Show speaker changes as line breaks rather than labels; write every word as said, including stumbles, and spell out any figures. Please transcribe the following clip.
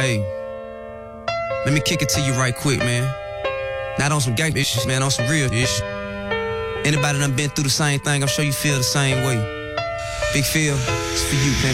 Hey, let me kick it to you right quick, man. Not on some gang issues, man, on some real issues. Anybody done been through the same thing, I'm sure you feel the same way. Big Phil, it's for you, man.